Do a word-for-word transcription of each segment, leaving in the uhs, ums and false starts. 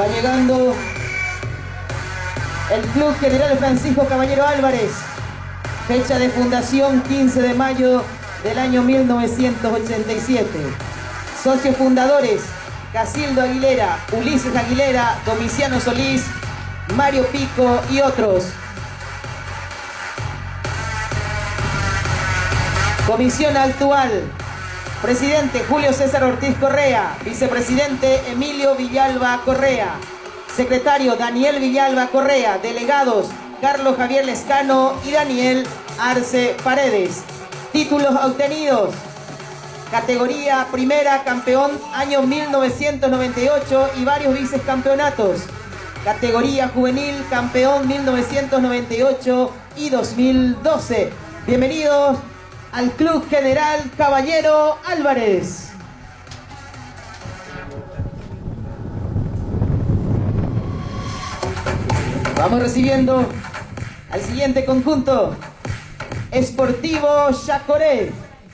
Va llegando el Club General Francisco Caballero Álvarez. Fecha de fundación quince de mayo del año mil novecientos ochenta y siete. Socios fundadores: Casildo Aguilera, Ulises Aguilera, Domiciano Solís, Mario Pico y otros. Comisión actual: presidente Julio César Ortiz Correa, vicepresidente Emilio Villalba Correa, secretario Daniel Villalba Correa, delegados Carlos Javier Lescano y Daniel Arce Paredes. Títulos obtenidos: categoría primera, campeón año mil novecientos noventa y ocho y varios vicecampeonatos. Categoría juvenil, campeón mil novecientos noventa y ocho y dos mil doce. Bienvenidos al Club General Caballero Álvarez. Vamos recibiendo al siguiente conjunto: Sportivo Yacoré,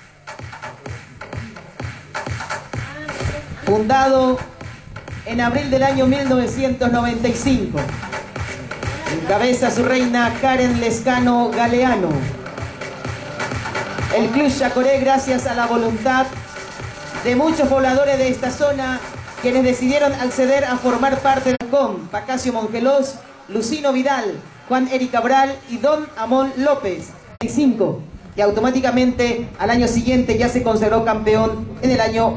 fundado en abril del año mil novecientos noventa y cinco. Encabeza su reina Karen Lescano Galeano. El Club Yacoré, gracias a la voluntad de muchos pobladores de esta zona, quienes decidieron acceder a formar parte del C O M: Pacacio Mongelos, Lucino Vidal, Juan Eric Cabral y Don Amón López. Y cinco, que automáticamente al año siguiente ya se consagró campeón en el año.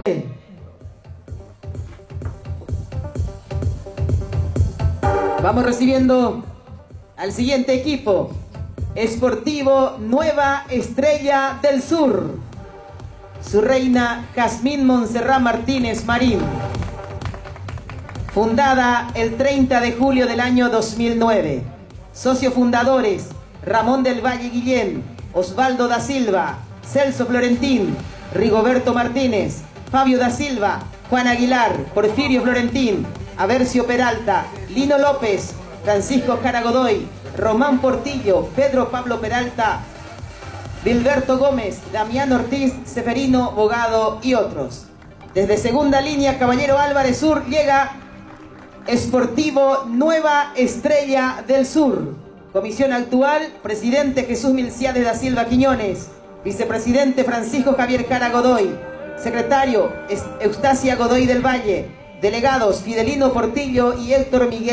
Vamos recibiendo al siguiente equipo: Sportivo Nueva Estrella del Sur. Su reina Jazmín Montserrat Martínez Marín. Fundada el treinta de julio del año dos mil nueve. Socios fundadores: Ramón del Valle Guillén, Osvaldo da Silva, Celso Florentín, Rigoberto Martínez, Fabio da Silva, Juan Aguilar, Porfirio Florentín, Avercio Peralta, Lino López, Francisco Jara Godoy, Román Portillo, Pedro Pablo Peralta, Bilberto Gómez, Damián Ortiz, Seferino Bogado y otros. Desde segunda línea, Caballero Álvarez Sur, llega Sportivo Nueva Estrella del Sur. Comisión actual: presidente Jesús Milciades da Silva Quiñones, vicepresidente Francisco Javier Jara Godoy, secretario Eustacia Godoy del Valle, delegados Fidelino Portillo y Héctor Miguel